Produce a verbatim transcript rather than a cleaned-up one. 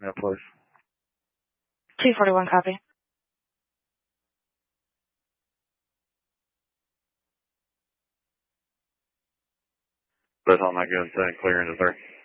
Yeah, please. two forty-one, copy. That's all not good. Setting clear into three.